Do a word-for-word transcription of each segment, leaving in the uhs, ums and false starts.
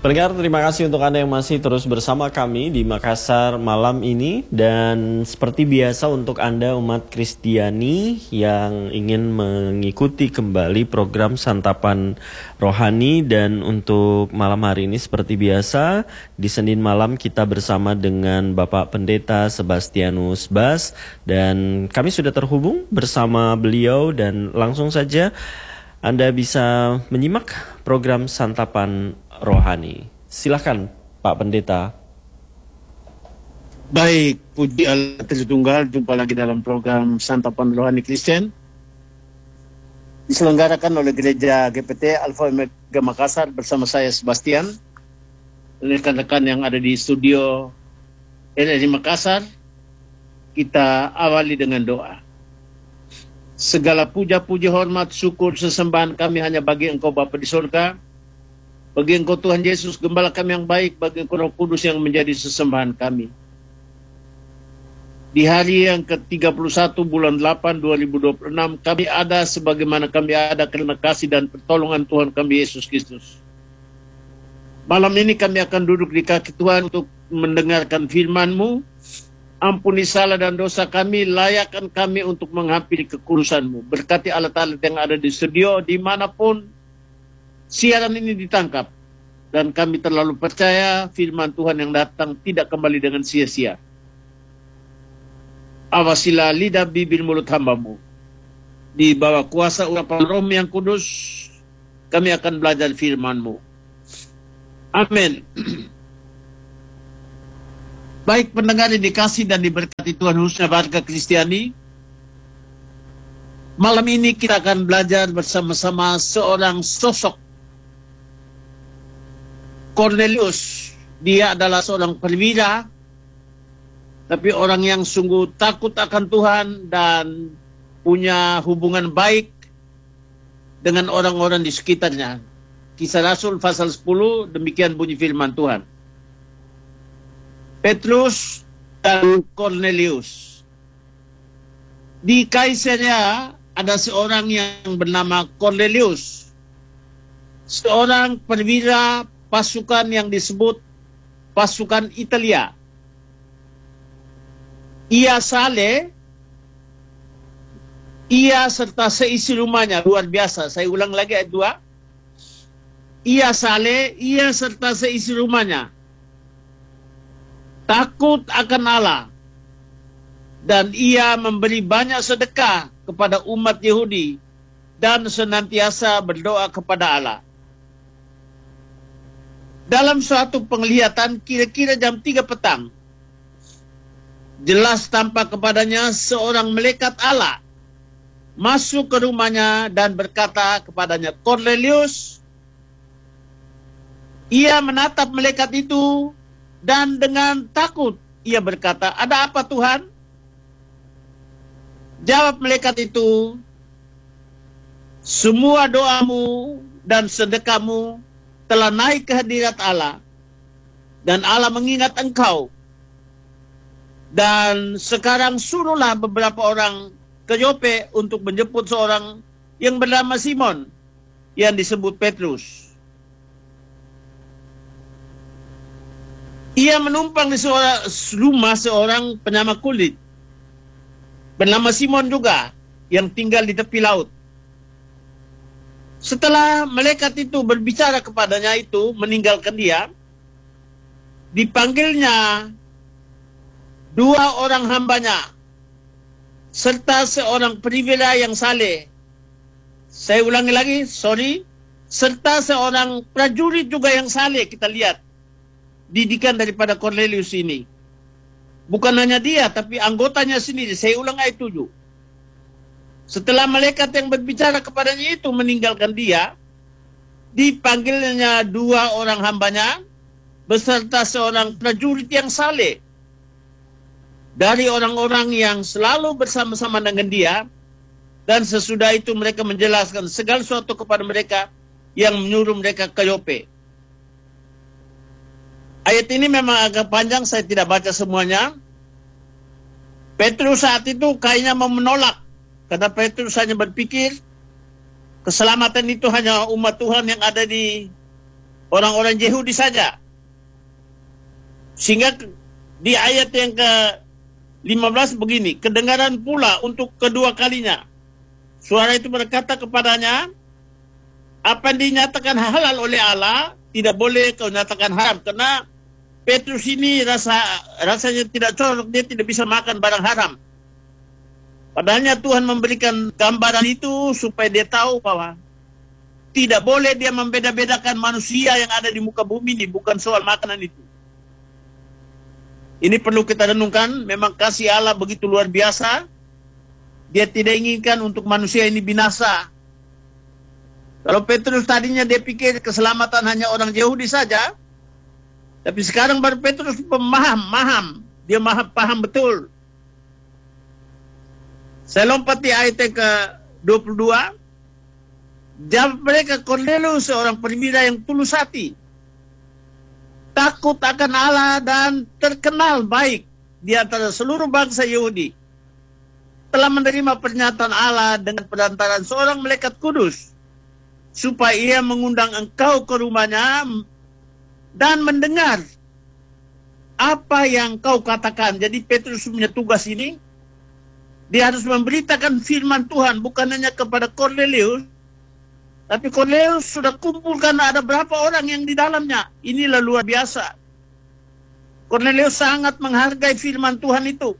Pendengar, terima kasih untuk Anda yang masih terus bersama kami di Makassar malam ini. Dan seperti biasa untuk Anda umat Kristiani yang ingin mengikuti kembali program Santapan Rohani. Dan untuk malam hari ini seperti biasa, di Senin malam kita bersama dengan Bapak Pendeta Sebastianus Bas. Dan kami sudah terhubung bersama beliau dan langsung saja Anda bisa menyimak program Santapan Rohani. Silakan Pak Pendeta. Baik, puji Allah Tritunggal, jumpa lagi dalam program Santapan Rohani Kristen. Diselenggarakan oleh Gereja G P T Alpha Omega Makassar bersama saya Sebastian. Rekan-rekan yang ada di studio R R I Makassar, kita awali dengan doa. Segala puja, puji, hormat, syukur, sesembahan kami hanya bagi Engkau Bapa di surga, bagi Engkau Tuhan Yesus, Gembala kami yang baik, bagi Engkau Roh Kudus yang menjadi sesembahan kami. Di hari yang ke tiga puluh satu bulan delapan dua ribu dua puluh enam, kami ada sebagaimana kami ada karena kasih dan pertolongan Tuhan kami Yesus Kristus. Malam ini kami akan duduk di kaki Tuhan untuk mendengarkan firman-Mu. Ampuni salah dan dosa kami, layakkan kami untuk menghampiri kekudusan-Mu. Berkati alat-alat yang ada di studio, dimanapun siaran ini ditangkap. Dan kami terlalu percaya firman Tuhan yang datang tidak kembali dengan sia-sia. Awasilah lidah bibir mulut hamba-Mu. Di bawah kuasa urapan Roh yang kudus, kami akan belajar firman-Mu. Amin. Baik pendengar yang dikasih dan diberkati Tuhan khususnya warga Kristiani, malam ini kita akan belajar bersama-sama seorang sosok Cornelius. Dia adalah seorang perwira, tapi orang yang sungguh takut akan Tuhan dan punya hubungan baik dengan orang-orang di sekitarnya. Kisah Rasul pasal sepuluh, demikian bunyi firman Tuhan. Petrus dan Cornelius. Di Kaisarea ada seorang yang bernama Cornelius, seorang perwira pasukan yang disebut pasukan Italia. Ia saleh, ia serta seisi rumahnya, luar biasa. Saya ulang lagi ayat dua. Ia saleh, ia serta seisi rumahnya takut akan Allah, dan ia memberi banyak sedekah kepada umat Yahudi dan senantiasa berdoa kepada Allah. Dalam suatu penglihatan kira-kira jam tiga petang, jelas tampak kepadanya seorang malaikat Allah masuk ke rumahnya dan berkata kepadanya, Cornelius. Ia menatap malaikat itu dan dengan takut ia berkata, ada apa Tuhan? Jawab malaikat itu, semua doamu dan sedekahmu telah naik ke hadirat Allah, dan Allah mengingat engkau. Dan sekarang suruhlah beberapa orang ke Yope untuk menjemput seorang yang bernama Simon, yang disebut Petrus. Ia menumpang di seorang rumah seorang penyama kulit bernama Simon juga, yang tinggal di tepi laut. Setelah malaikat itu berbicara kepadanya itu meninggalkan dia, dipanggilnya dua orang hambanya serta seorang perwira yang saleh. Saya ulangi lagi, sorry. Serta seorang prajurit juga yang saleh. Kita lihat didikan daripada Cornelius ini. Bukan hanya dia, tapi anggotanya sendiri. Saya ulang ayat tujuh. Setelah malaikat yang berbicara kepadanya itu meninggalkan dia, dipanggilnya dua orang hambanya, beserta seorang prajurit yang saleh. Dari orang-orang yang selalu bersama-sama dengan dia, dan sesudah itu mereka menjelaskan segala sesuatu kepada mereka yang menyuruh mereka ke Yope. Ayat ini memang agak panjang, saya tidak baca semuanya. Petrus saat itu kayaknya mau menolak, karena Petrus hanya berpikir keselamatan itu hanya umat Tuhan yang ada di orang-orang Yahudi saja. Sehingga di ayat yang ke lima belas begini, kedengaran pula untuk kedua kalinya suara itu berkata kepadanya, apa yang dinyatakan halal oleh Allah tidak boleh kau nyatakan haram. Karena Petrus ini rasa rasanya tidak cocok, dia tidak bisa makan barang haram. Padahalnya Tuhan memberikan gambaran itu supaya dia tahu bahwa tidak boleh dia membeda-bedakan manusia yang ada di muka bumi ini, bukan soal makanan itu. Ini perlu kita renungkan, memang kasih Allah begitu luar biasa. Dia tidak inginkan untuk manusia ini binasa. Kalau Petrus tadinya dia pikir keselamatan hanya orang Yahudi saja, tapi sekarang baru Petrus pemaham, maham. Dia maham, paham betul. Saya lompat di ayat yang ke dua puluh dua. Jawab mereka, Kornelius seorang perwira yang tulus hati, takut akan Allah dan terkenal baik di antara seluruh bangsa Yahudi, telah menerima pernyataan Allah dengan perantaraan seorang malaikat kudus, supaya ia mengundang engkau ke rumahnya dan mendengar apa yang kau katakan. Jadi Petrus punya tugas ini, dia harus memberitakan firman Tuhan bukan hanya kepada Kornelius, tapi Kornelius sudah kumpulkan ada berapa orang yang di dalamnya. Inilah luar biasa. Kornelius sangat menghargai firman Tuhan itu.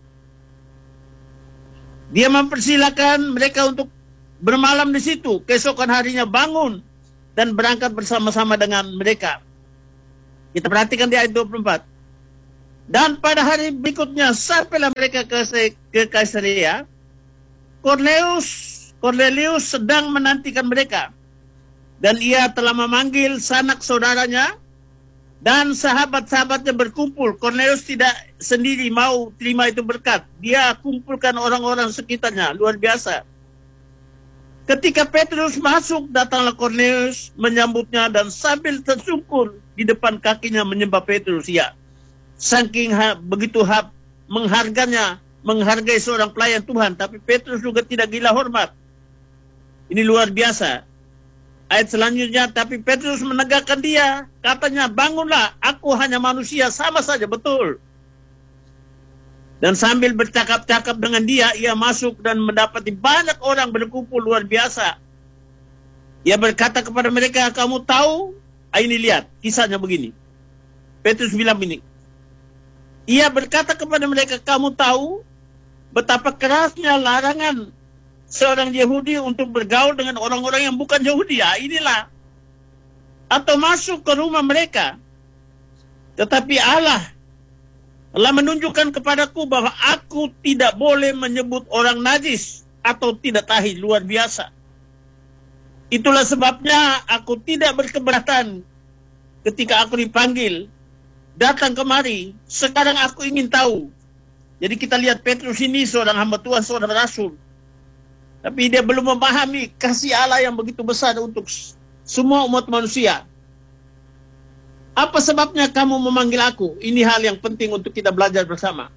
Dia mempersilakan mereka untuk bermalam di situ. Keesokan harinya bangun dan berangkat bersama-sama dengan mereka. Kita perhatikan di ayat dua puluh empat. Dan pada hari berikutnya sampailah mereka ke, ke Kaisarea. Kornelius, Kornelius sedang menantikan mereka. Dan ia telah memanggil sanak saudaranya dan sahabat-sahabatnya berkumpul. Kornelius tidak sendiri mau terima itu berkat. Dia kumpulkan orang-orang sekitarnya. Luar biasa. Ketika Petrus masuk, datanglah Kornelius menyambutnya dan sambil tersungkur di depan kakinya menyembah Petrus. Ya, saking ha, begitu ha, mengharganya, menghargai seorang pelayan Tuhan. Tapi Petrus juga tidak gila hormat. Ini luar biasa. Ayat selanjutnya, tapi Petrus menegakkan dia. Katanya, bangunlah, aku hanya manusia, sama saja, betul. Dan sambil bercakap-cakap dengan dia, ia masuk dan mendapati banyak orang berkumpul luar biasa. Ia berkata kepada mereka, kamu tahu? Ah, ini lihat, kisahnya begini. Petrus bilang begini. Ia berkata kepada mereka, kamu tahu betapa kerasnya larangan seorang Yahudi untuk bergaul dengan orang-orang yang bukan Yahudi. Ya, inilah. Atau masuk ke rumah mereka. Tetapi Allah telah menunjukkan kepadaku bahwa aku tidak boleh menyebut orang najis atau tidak tahi. Luar biasa. Itulah sebabnya aku tidak berkeberatan ketika aku dipanggil datang kemari. Sekarang aku ingin tahu. Jadi kita lihat Petrus ini seorang hamba Tuhan, seorang rasul. Tapi dia belum memahami kasih Allah yang begitu besar untuk semua umat manusia. Apa sebabnya kamu memanggil aku? Ini hal yang penting untuk kita belajar bersama.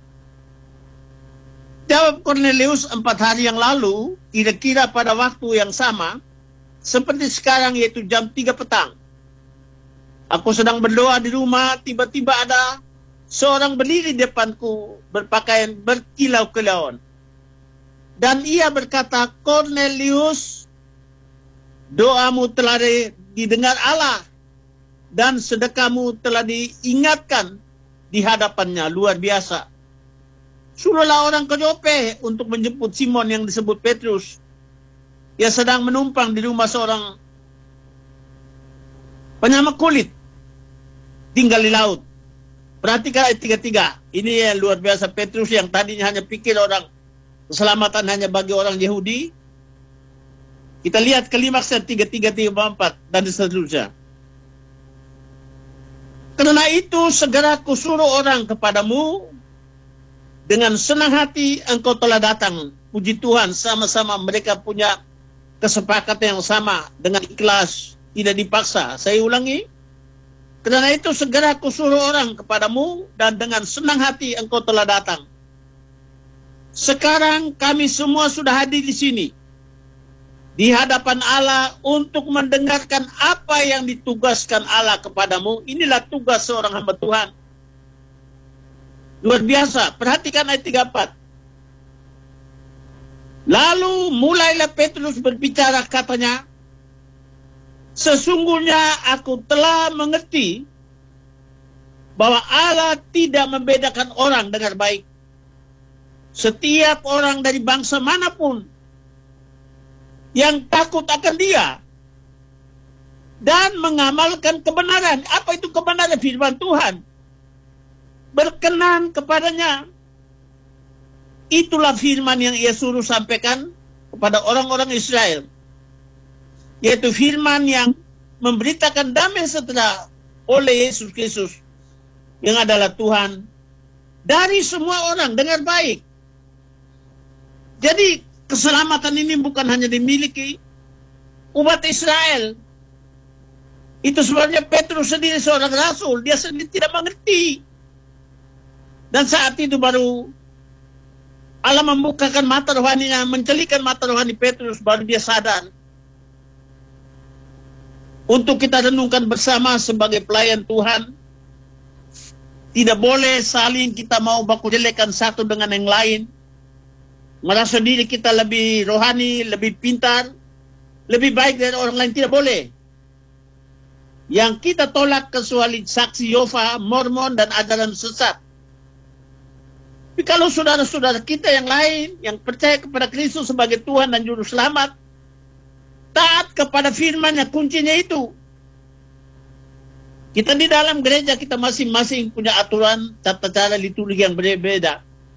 Jawab Kornelius, empat hari yang lalu, kira-kira pada waktu yang sama, seperti sekarang yaitu jam tiga petang. Aku sedang berdoa di rumah, tiba-tiba ada seorang berdiri di depanku, berpakaian berkilau-kilauan. Dan ia berkata, Kornelius, doamu telah didengar Allah, dan sedekahmu telah diingatkan di hadapannya. Luar biasa. Suruhlah orang ke Yope untuk menjemput Simon yang disebut Petrus. Ia sedang menumpang di rumah seorang penyamak kulit, tinggal di laut. Perhatikan ayat tiga puluh tiga. Ini yang luar biasa. Petrus yang tadinya hanya pikir orang keselamatan hanya bagi orang Yahudi. Kita lihat klimaksnya tiga puluh tiga, tiga puluh empat dan seterusnya. Karena itu segera kusuruh orang kepadamu, dengan senang hati engkau telah datang. Puji Tuhan, sama-sama mereka punya kesepakatan yang sama, dengan ikhlas, tidak dipaksa. Saya ulangi, karena itu segera kusuruh orang kepadamu, dan dengan senang hati engkau telah datang. Sekarang kami semua sudah hadir di sini. di hadapan Allah untuk mendengarkan apa yang ditugaskan Allah kepadamu. Inilah tugas seorang hamba Tuhan. Luar biasa. Perhatikan ayat tiga puluh empat. Lalu mulailah Petrus berbicara, katanya, sesungguhnya aku telah mengerti bahwa Allah tidak membedakan orang dengan baik. Setiap orang dari bangsa manapun yang takut akan Dia dan mengamalkan kebenaran. Apa itu kebenaran? Firman Tuhan. Berkenan kepadanya. Itulah firman yang Ia suruh sampaikan kepada orang-orang Israel. Yaitu firman yang memberitakan damai sejahtera oleh Yesus Kristus yang adalah Tuhan dari semua orang dengan baik. Jadi keselamatan ini bukan hanya dimiliki umat Israel. Itu sebabnya Petrus sendiri seorang rasul, dia sendiri tidak mengerti. Dan saat itu baru Allah membukakan mata rohaninya, mencelikan mata rohani Petrus, baru dia sadar. Untuk kita renungkan bersama sebagai pelayan Tuhan, tidak boleh saling kita mau baku jelekan satu dengan yang lain. Merasa diri kita lebih rohani, lebih pintar, lebih baik dari orang lain, tidak boleh. Yang kita tolak kecuali saksi Yehova, Mormon, dan ajaran sesat. Tapi kalau saudara-saudara kita yang lain, yang percaya kepada Kristus sebagai Tuhan dan Juru Selamat, taat kepada firman-Nya, kuncinya itu. Kita di dalam gereja, kita masing-masing punya aturan, tata cara liturgi yang berbeda.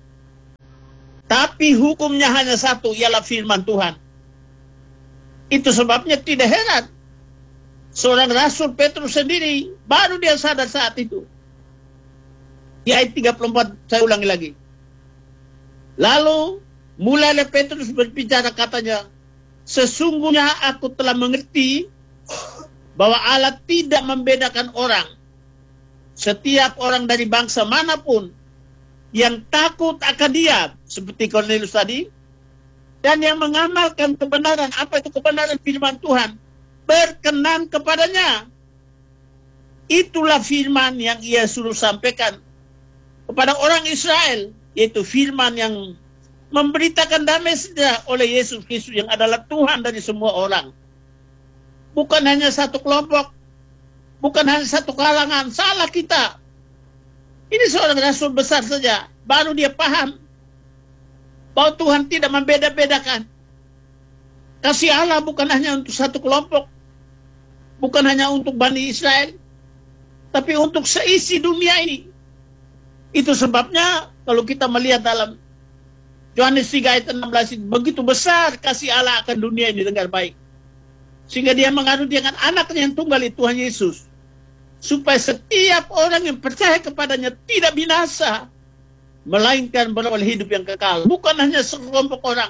Tapi hukumnya hanya satu, ialah firman Tuhan. Itu sebabnya tidak heran. Seorang Rasul Petrus sendiri, baru dia sadar saat itu. Di ayat tiga puluh empat, saya ulangi lagi. Lalu, mulailah Petrus berbicara, katanya, sesungguhnya aku telah mengerti bahwa Allah tidak membedakan orang. Setiap orang dari bangsa manapun yang takut akan Dia, seperti Cornelius tadi, dan yang mengamalkan kebenaran. Apa itu kebenaran? Firman Tuhan. Berkenan kepadanya. Itulah firman yang Ia suruh sampaikan kepada orang Israel, yaitu firman yang memberitakan damai sejahtera oleh Yesus Kristus yang adalah Tuhan dari semua orang. Bukan hanya satu kelompok, bukan hanya satu kalangan. Salah kita. Ini seorang rasul besar saja, baru dia paham bahwa Tuhan tidak membeda-bedakan. Kasih Allah bukan hanya untuk satu kelompok, bukan hanya untuk Bani Israel, tapi untuk seisi dunia ini. Itu sebabnya kalau kita melihat dalam Yohanes tiga ayat enam belas, begitu besar kasih Allah akan dunia ini dengan baik, sehingga Dia mengaruniakan anaknya yang tunggal, itu Tuhan Yesus, supaya setiap orang yang percaya kepadanya tidak binasa, melainkan beroleh hidup yang kekal. Bukan hanya sekelompok orang.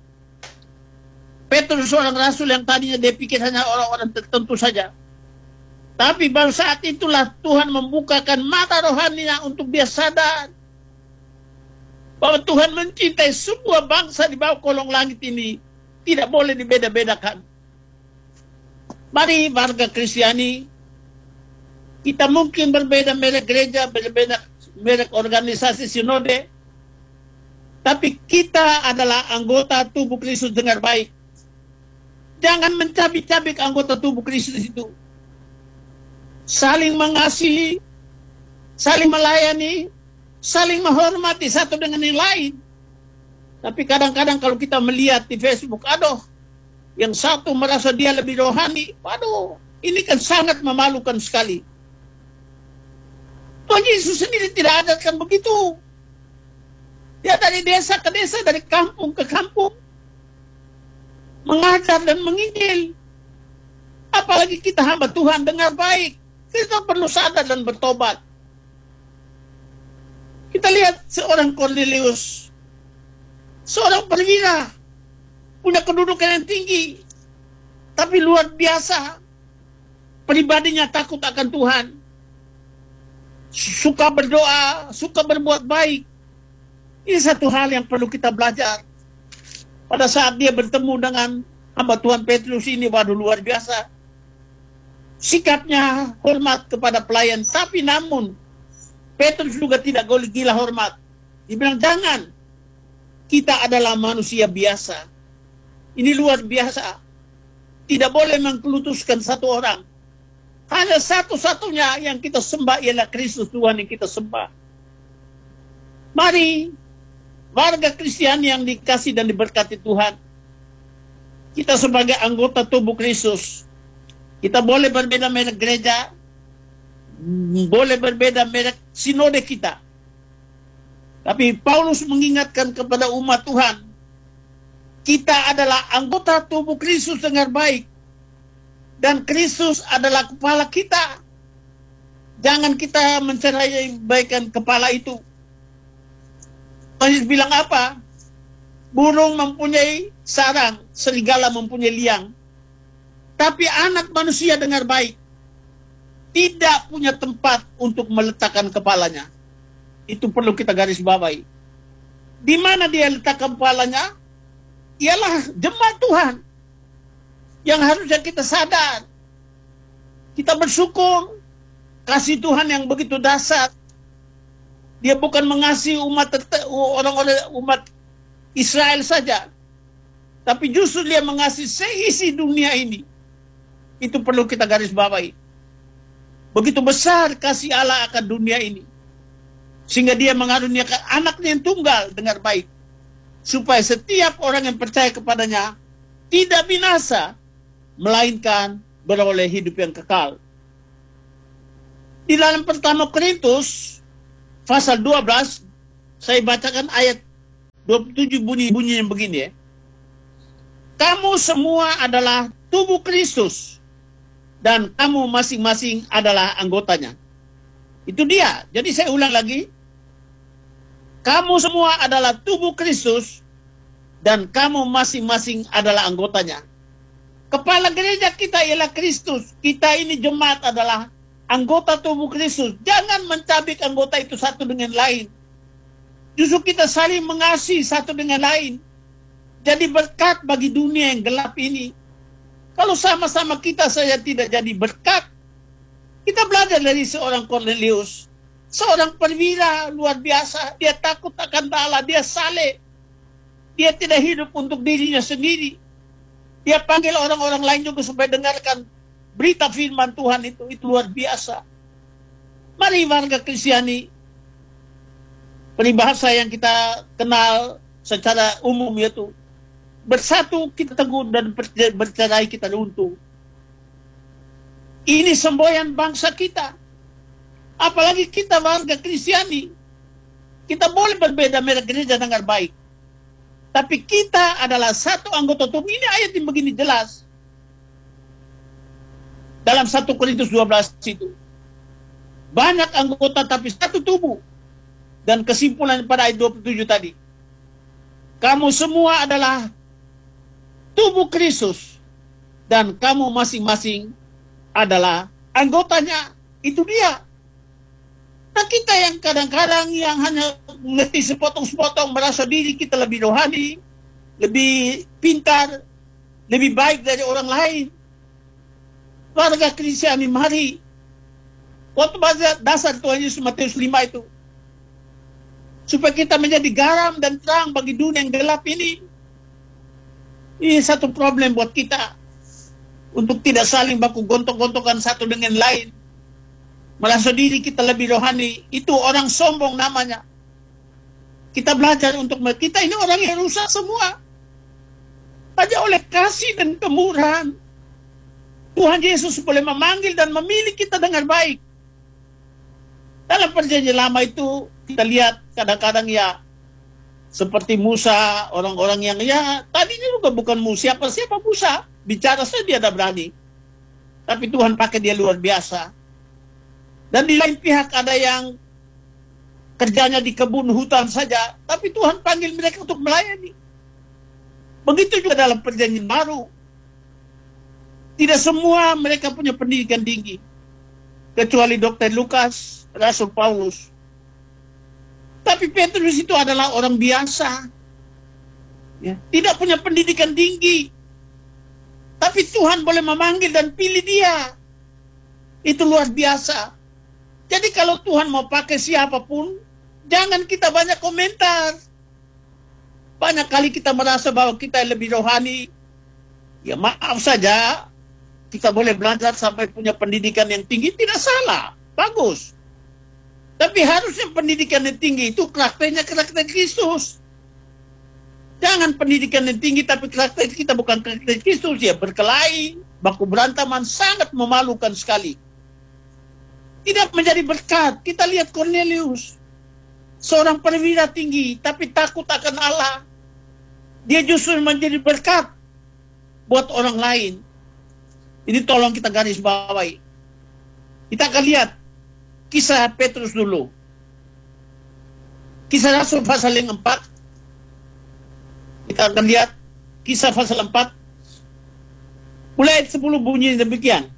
Petrus seorang rasul yang tadinya dia pikir hanya orang-orang tertentu saja. Tapi baru saat itulah Tuhan membukakan mata rohaninya untuk dia sadar bahwa Tuhan mencintai semua bangsa di bawah kolong langit ini. Tidak boleh dibeda-bedakan. Mari warga Kristiani, kita mungkin berbeda merek gereja, berbeda merek organisasi sinode, tapi kita adalah anggota tubuh Kristus dengan baik. Jangan mencabik-cabik anggota tubuh Kristus itu. Saling mengasihi, saling melayani, saling menghormati satu dengan yang lain. Tapi kadang-kadang kalau kita melihat di Facebook, aduh, yang satu merasa dia lebih rohani, waduh, ini kan sangat memalukan sekali. Tuhan Yesus sendiri tidak ajarkan begitu. Dia dari desa ke desa, dari kampung ke kampung, mengajar dan menginjil. Apalagi kita hamba Tuhan dengar baik, kita perlu sadar dan bertobat. Kita lihat seorang Cornelius, seorang perwira, punya kedudukan yang tinggi, tapi luar biasa, pribadinya takut akan Tuhan, suka berdoa, suka berbuat baik. Ini satu hal yang perlu kita belajar. Pada saat dia bertemu dengan hamba Tuhan Petrus ini, waduh luar biasa. Sikapnya hormat kepada pelayan, tapi namun Petrus juga tidak boleh gila hormat. Dia bilang, jangan, kita adalah manusia biasa. Ini luar biasa. Tidak boleh mengkelutuskan satu orang. Hanya satu-satunya yang kita sembah ialah Kristus Tuhan yang kita sembah. Mari, warga Kristiani yang dikasih dan diberkati Tuhan, kita sebagai anggota tubuh Kristus, kita boleh berbeda merek gereja, boleh berbeda merek sinode kita. Tapi Paulus mengingatkan kepada umat Tuhan, kita adalah anggota tubuh Kristus dengan baik. Dan Kristus adalah kepala kita. Jangan kita mencerai baikan kepala itu. Yesus bilang apa? Burung mempunyai sarang, serigala mempunyai liang. Tapi anak manusia dengar baik, tidak punya tempat untuk meletakkan kepalanya. Itu perlu kita garis bawahi. Di mana dia letakkan kepalanya? Ialah jemaat Tuhan. Yang harusnya kita sadar. Kita bersyukur. Kasih Tuhan yang begitu dahsyat. Dia bukan mengasihi umat orang-orang umat Israel saja. Tapi justru dia mengasihi seisi dunia ini. Itu perlu kita garis bawahi. Begitu besar kasih Allah akan dunia ini. Sehingga dia mengaruniakan anaknya yang tunggal dengan baik. Supaya setiap orang yang percaya kepadanya tidak binasa, melainkan beroleh hidup yang kekal. Di dalam pertama Korintus pasal dua belas, saya bacakan ayat dua puluh tujuh bunyi-bunyi yang begini ya. Kamu semua adalah tubuh Kristus dan kamu masing-masing adalah anggotanya. Itu dia. Jadi saya ulang lagi. Kamu semua adalah tubuh Kristus dan kamu masing-masing adalah anggotanya. Kepala gereja kita ialah Kristus. Kita ini jemaat adalah anggota tubuh Kristus. Jangan mencabik anggota itu satu dengan lain. Justru kita saling mengasihi satu dengan lain. Jadi berkat bagi dunia yang gelap ini. Kalau sama-sama kita saja tidak jadi berkat. Kita belajar dari seorang Cornelius. Seorang perwira luar biasa. Dia takut akan Allah. Dia saleh. Dia tidak hidup untuk dirinya sendiri. Dia panggil orang-orang lain juga supaya dengarkan berita firman Tuhan itu. Itu luar biasa. Mari warga Kristiani, peribahasa yang kita kenal secara umum yaitu, bersatu kita teguh dan bercerai kita runtuh. Ini semboyan bangsa kita. Apalagi kita warga Kristiani. Kita boleh berbeda merek gereja dengan baik. Tapi kita adalah satu anggota tubuh. Ini ayat yang begini jelas. Dalam satu Korintus dua belas itu. Banyak anggota tapi satu tubuh. Dan kesimpulan pada ayat dua puluh tujuh tadi. Kamu semua adalah tubuh Kristus. Dan kamu masing-masing adalah anggotanya. Itu dia. Nah kita yang kadang-kadang yang hanya mengerti sepotong-sepotong, merasa diri kita lebih rohani, lebih pintar, lebih baik dari orang lain. Warga Kristiani, mari. Waktu baca dasar Tuhan Yesus Matius lima itu. Supaya kita menjadi garam dan terang bagi dunia yang gelap ini. Ini satu problem buat kita. Untuk tidak saling baku gontok-gontokan satu dengan lain. Merasa diri kita lebih rohani. Itu orang sombong namanya. Kita belajar untuk, kita ini orang yang rusak semua. Hanya oleh kasih dan kemurahan. Tuhan Yesus boleh memanggil dan memilih kita dengan baik. Dalam perjanjian lama itu, kita lihat kadang-kadang ya, seperti Musa, orang-orang yang ya, tadinya juga bukan Musa, siapa-siapa Musa. Bicara saja dia tidak berani. Tapi Tuhan pakai dia luar biasa. Dan di lain pihak ada yang kerjanya di kebun hutan saja, tapi Tuhan panggil mereka untuk melayani. Begitu juga dalam perjanjian baru. Tidak semua mereka punya pendidikan tinggi. Kecuali dokter Lukas, Rasul Paulus. Tapi Petrus itu adalah orang biasa. Ya, tidak punya pendidikan tinggi. Tapi Tuhan boleh memanggil dan pilih dia. Itu luar biasa. Jadi kalau Tuhan mau pakai siapapun, jangan kita banyak komentar. Banyak kali kita merasa bahwa kita lebih rohani. Ya maaf saja, kita boleh belajar sampai punya pendidikan yang tinggi, tidak salah, bagus. Tapi harusnya pendidikan yang tinggi itu karakternya karakter Kristus. Jangan pendidikan yang tinggi tapi karakter kita bukan karakter Kristus, ya berkelahi, baku berantaman, sangat memalukan sekali. Tidak menjadi berkat. Kita lihat Cornelius, seorang perwira tinggi tapi takut akan Allah. Dia justru menjadi berkat buat orang lain. Ini tolong kita garis bawahi. Kita akan lihat kisah Petrus dulu. Kisah Rasul pasal yang empat. Kita akan lihat kisah pasal empat. Mulai ayat sepuluh bunyi demikian.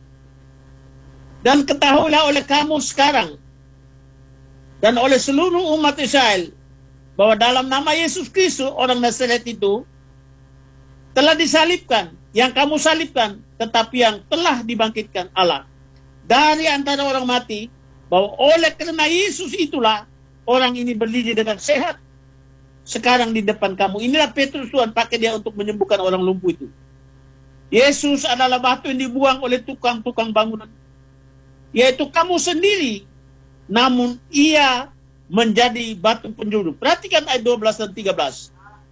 Dan ketahuilah oleh kamu sekarang dan oleh seluruh umat Israel bahwa dalam nama Yesus Kristus orang Nazaret itu telah disalibkan, yang kamu salibkan, tetapi yang telah dibangkitkan Allah dari antara orang mati, bahwa oleh karena Yesus itulah orang ini berdiri dengan sehat sekarang di depan kamu. Inilah Petrus Tuhan pakai dia untuk menyembuhkan orang lumpuh itu. Yesus adalah batu yang dibuang oleh tukang-tukang bangunan, yaitu kamu sendiri, namun ia menjadi batu penjuru. Perhatikan ayat dua belas dan tiga belas.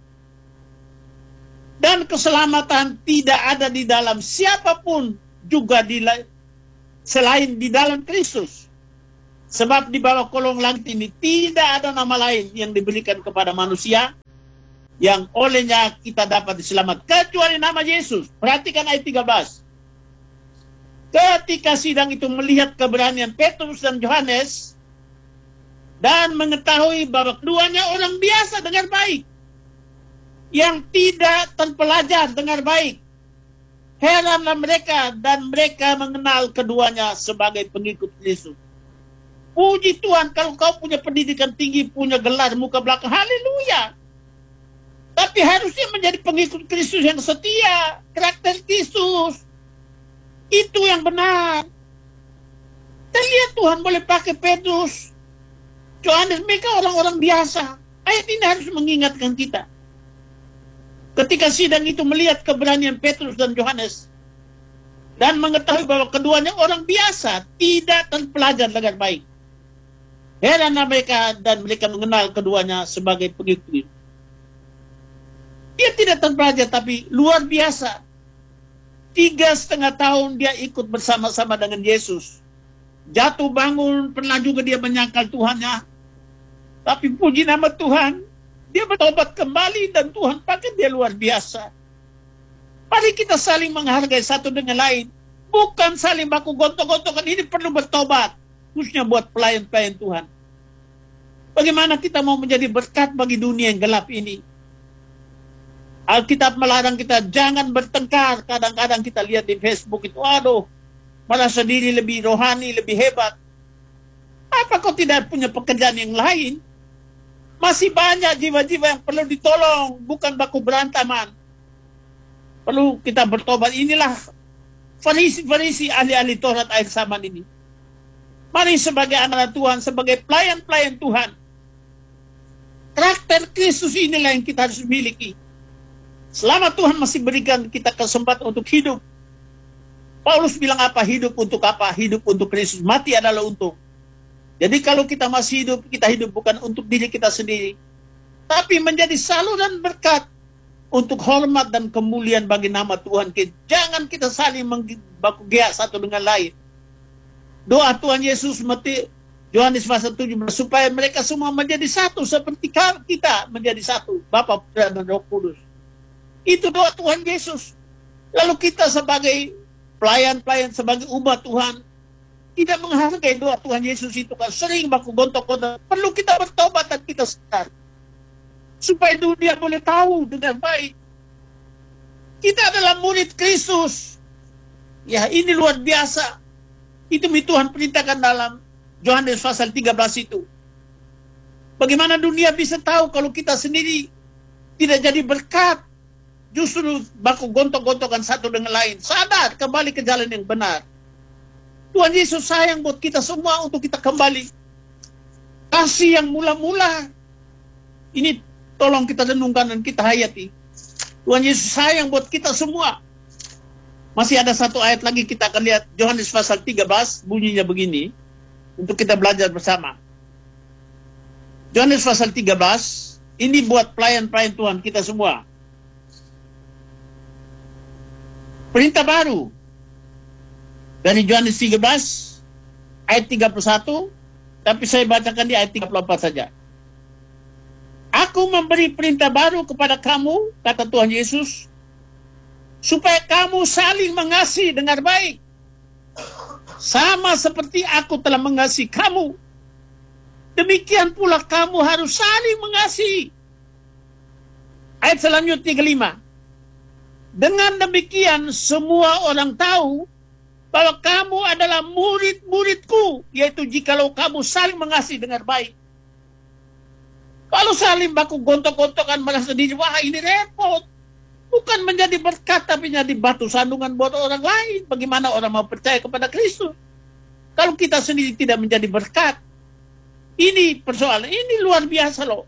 Dan keselamatan tidak ada di dalam siapapun juga di selain di dalam Kristus. Sebab di bawah kolong langit ini tidak ada nama lain yang diberikan kepada manusia yang olehnya kita dapat diselamatkan kecuali nama Yesus. Perhatikan ayat tiga belas. Ketika sidang itu melihat keberanian Petrus dan Yohanes dan mengetahui bahwa keduanya orang biasa dengan baik, yang tidak terpelajar dengan baik, heranlah mereka dan mereka mengenal keduanya sebagai pengikut Kristus. Puji Tuhan kalau kau punya pendidikan tinggi, punya gelar muka belakang, haleluya. Tapi harusnya menjadi pengikut Kristus yang setia, karakter Kristus. Itu yang benar. Dan lihat Tuhan boleh pakai Petrus, Yohanes, mereka orang-orang biasa. Ayat ini harus mengingatkan kita. Ketika sidang itu melihat keberanian Petrus dan Yohanes dan mengetahui bahwa keduanya orang biasa, tidak terpelajar dengan baik, heranlah mereka dan mereka mengenal keduanya sebagai pengikut. Dia tidak terpelajar tapi luar biasa. Tiga setengah tahun dia ikut bersama-sama dengan Yesus. Jatuh bangun, pernah juga dia menyangkal Tuhannya. Tapi puji nama Tuhan, dia bertobat kembali dan Tuhan pakai dia luar biasa. Mari kita saling menghargai satu dengan lain. Bukan saling baku gontok-gontokan, ini perlu bertobat. Khususnya buat pelayan-pelayan Tuhan. Bagaimana kita mau menjadi berkat bagi dunia yang gelap ini? Alkitab melarang kita jangan bertengkar. Kadang-kadang kita lihat di Facebook itu, aduh, merasa diri lebih rohani, lebih hebat. Apa kau tidak punya pekerjaan yang lain? Masih banyak jiwa-jiwa yang perlu ditolong, bukan baku berantaman. Perlu kita bertobat. Inilah Farisi-Farisi ahli-ahli Taurat akhir zaman ini. Mari sebagai anak Tuhan, sebagai pelayan-pelayan Tuhan, karakter Kristus inilah yang kita harus miliki. Selama Tuhan masih berikan kita kesempatan untuk hidup. Paulus bilang apa? Hidup untuk apa? Hidup untuk Kristus. Mati adalah untuk. Jadi kalau kita masih hidup, kita hidup bukan untuk diri kita sendiri, tapi menjadi saluran berkat untuk hormat dan kemuliaan bagi nama Tuhan. Jangan kita saling membaku geak satu dengan lain. Doa Tuhan Yesus mati Yohanes pasal tujuh belas supaya mereka semua menjadi satu seperti kita menjadi satu, Bapa, Putra dan Roh Kudus. Itu doa Tuhan Yesus. Lalu kita sebagai pelayan-pelayan, sebagai umat Tuhan, tidak menghargai doa Tuhan Yesus itu kan sering baku gontok-gontok. Perlu kita bertobat dan kita sadar supaya dunia boleh tahu dengan baik kita adalah murid Kristus. Ya, ini luar biasa. Itu Tuhan perintahkan dalam Yohanes pasal tiga belas itu. Bagaimana dunia bisa tahu kalau kita sendiri tidak jadi berkat? justru baku gontok-gontokan satu dengan lain. Sadar, kembali ke jalan yang benar. Tuhan Yesus sayang buat kita semua untuk kita kembali. Kasih yang mula-mula. Ini tolong kita renungkan dan kita hayati. Tuhan Yesus sayang buat kita semua. Masih ada satu ayat lagi kita akan lihat. Yohanes pasal tiga belas, bunyinya begini. Untuk kita belajar bersama. Yohanes pasal tiga belas, ini buat pelayan-pelayan Tuhan kita semua. Perintah baru. Dari Yohanes tiga belas, ayat tiga puluh satu, tapi saya bacakan di ayat tiga puluh empat saja. Aku memberi perintah baru kepada kamu, kata Tuhan Yesus, supaya kamu saling mengasihi dengan baik. Sama seperti aku telah mengasihi kamu. Demikian pula kamu harus saling mengasihi. Ayat selanjutnya tiga puluh lima. Dengan demikian semua orang tahu bahwa kamu adalah murid-muridku, yaitu jikalau kamu saling mengasihi dengan baik. Kalau saling baku gontok-gontokan merasa diri, wah ini repot. Bukan menjadi berkat, tapi menjadi batu sandungan buat orang lain. Bagaimana orang mau percaya kepada Kristus? Kalau kita sendiri tidak menjadi berkat. Ini persoalan, ini luar biasa loh.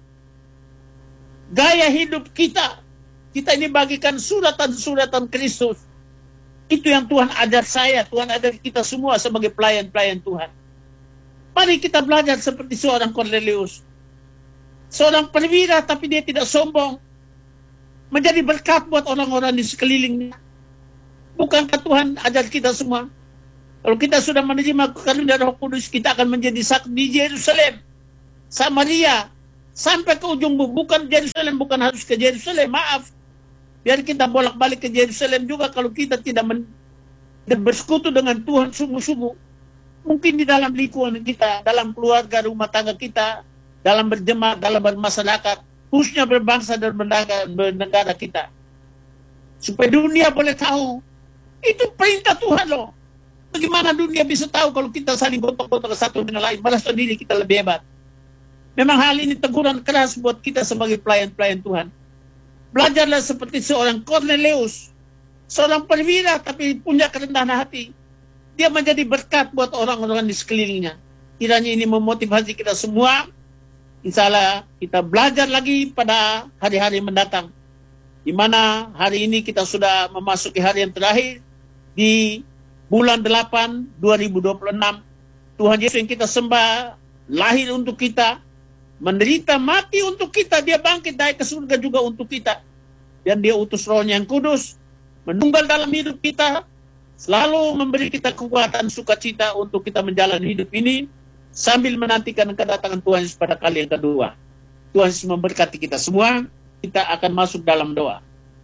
Gaya hidup kita. Kita ini bagikan suratan-suratan Kristus. Itu yang Tuhan ajar saya, Tuhan ajar kita semua sebagai pelayan-pelayan Tuhan. Mari kita belajar seperti seorang Cornelius. Seorang perwira tapi dia tidak sombong. Menjadi berkat buat orang-orang di sekelilingnya. Bukankah Tuhan ajar kita semua? Kalau kita sudah menerima karunia Roh Kudus, kita akan menjadi saksi di Yerusalem, Samaria, sampai ke ujung bumi. Bukan Yerusalem, bukan harus ke Yerusalem, maaf. Biar kita bolak-balik ke Yerusalem juga kalau kita tidak men- bersekutu dengan Tuhan sungguh-sungguh. Mungkin di dalam lingkungan kita, dalam keluarga, rumah tangga kita, dalam berjemaat, dalam bermasyarakat, khususnya berbangsa dan bernegara kita. Supaya dunia boleh tahu. Itu perintah Tuhan loh. Bagaimana dunia bisa tahu kalau kita saling gontok-gontok satu dengan lain, merasa diri kita lebih hebat. Memang hal ini teguran keras buat kita sebagai pelayan-pelayan Tuhan. Belajarlah seperti seorang Cornelius, seorang perwira tapi punya kerendahan hati. Dia menjadi berkat buat orang-orang di sekelilingnya. Kiranya ini memotivasi kita semua. Insya Allah kita belajar lagi pada hari-hari mendatang. Di mana hari ini kita sudah memasuki hari yang terakhir di bulan delapan dua ribu dua puluh enam. Tuhan Yesus yang kita sembah lahir untuk kita, menderita mati untuk kita, dia bangkit naik ke surga juga untuk kita. Dan dia utus Rohnya yang kudus, menunggal dalam hidup kita, selalu memberi kita kekuatan sukacita untuk kita menjalani hidup ini, sambil menantikan kedatangan Tuhan Yesus pada kali yang kedua. Tuhan Yesus memberkati kita semua, kita akan masuk dalam doa.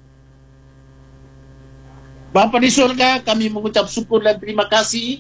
Bapa di surga, kami mengucap syukur dan terima kasih.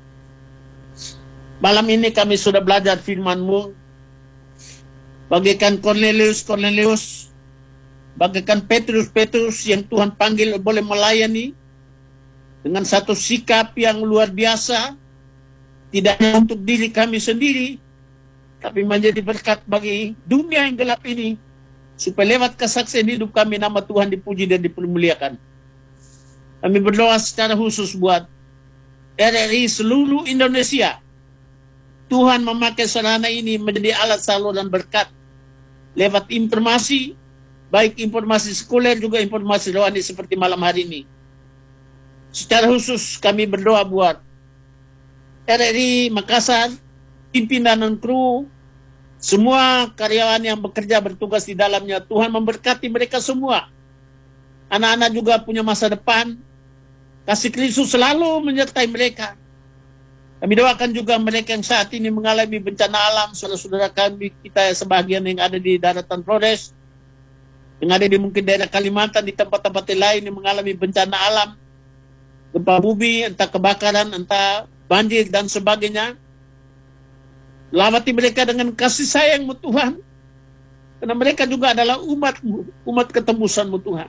Malam ini kami sudah belajar firman-Mu. Bagaikan Cornelius, Cornelius, bagaikan Petrus, Petrus yang Tuhan panggil boleh melayani dengan satu sikap yang luar biasa, tidak hanya untuk diri kami sendiri, tapi menjadi berkat bagi dunia yang gelap ini, supaya lewat kesaksian hidup kami nama Tuhan dipuji dan dipermuliakan. Kami berdoa secara khusus buat R R I seluruh Indonesia. Tuhan memakai sarana ini menjadi alat saluran berkat lewat informasi, baik informasi sekuler juga informasi rohani seperti malam hari ini. Secara khusus kami berdoa buat R R I Makassar, pimpinan dan kru, semua karyawan yang bekerja bertugas di dalamnya. Tuhan memberkati mereka semua. Anak-anak juga punya masa depan. Kasih Kristus selalu menyertai mereka. Kami doakan juga mereka yang saat ini mengalami bencana alam, saudara-saudara kami, kita sebagian yang ada di daratan Flores, yang ada di mungkin daerah Kalimantan, di tempat-tempat lain yang mengalami bencana alam, gempa bumi, entah kebakaran, entah banjir, dan sebagainya. Lawati mereka dengan kasih sayang-Mu Tuhan, karena mereka juga adalah umat-Mu, umat ketembusan-Mu Tuhan.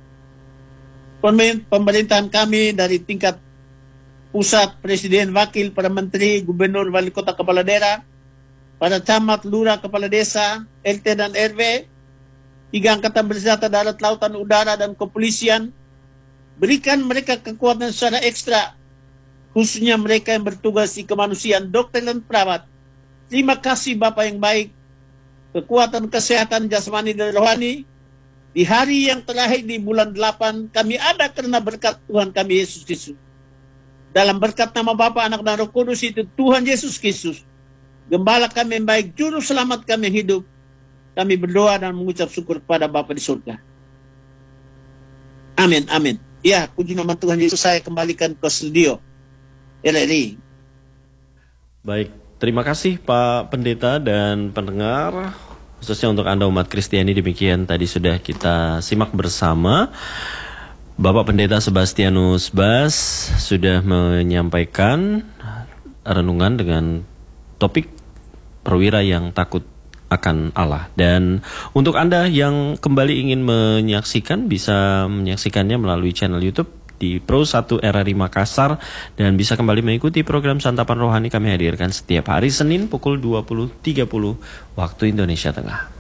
Pemerintahan kami dari tingkat pusat, presiden, wakil, para menteri, gubernur, wali kota, kepala daerah, para camat, lurah, kepala desa, L T dan R W, tiga angkatan bersenjata darat, lautan, udara, dan kepolisian. Berikan mereka kekuatan secara ekstra, khususnya mereka yang bertugas di kemanusiaan, dokter dan perawat. Terima kasih Bapa yang baik, kekuatan kesehatan jasmani dan rohani. Di hari yang terakhir di bulan delapan, kami ada karena berkat Tuhan kami Yesus Kristus. Dalam berkat nama Bapa, Anak, dan Roh Kudus itu Tuhan Yesus Kristus, Gembala kami yang baik, Juru Selamat kami yang hidup, kami berdoa dan mengucap syukur kepada Bapa di surga. Amin, amin. Ya, puji nama Tuhan Yesus, saya kembalikan ke studio R R I. Baik, terima kasih Pak Pendeta dan pendengar, khususnya untuk Anda umat Kristiani. Demikian tadi sudah kita simak bersama. Bapak Pendeta Sebastianus Bas sudah menyampaikan renungan dengan topik perwira yang takut akan Allah. Dan untuk Anda yang kembali ingin menyaksikan, bisa menyaksikannya melalui channel YouTube di Pro satu R R I Makassar, dan bisa kembali mengikuti program Santapan Rohani kami hadirkan setiap hari Senin pukul dua puluh tiga puluh waktu Indonesia Tengah.